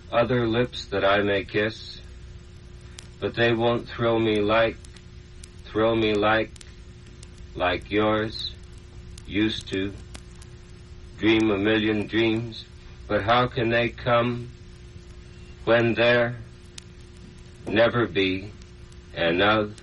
other lips that I may kiss, but they won't thrill me like yours used to. Dream a million dreams, but how can they come when there never be another